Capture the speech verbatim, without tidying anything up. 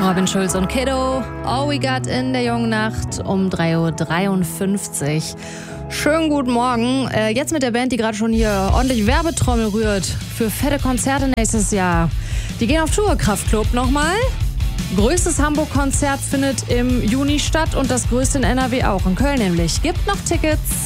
Robin Schulz und Kiddo, All We Got in der jungen Nacht um drei Uhr dreiundfünfzig. Schönen guten Morgen. Äh, jetzt mit der Band, die gerade schon hier ordentlich Werbetrommel rührt für fette Konzerte nächstes Jahr. Die gehen auf Tour, Kraftklub nochmal. Größtes Hamburg-Konzert findet im Juni statt und das größte in N R W auch, in Köln nämlich. Gibt noch Tickets.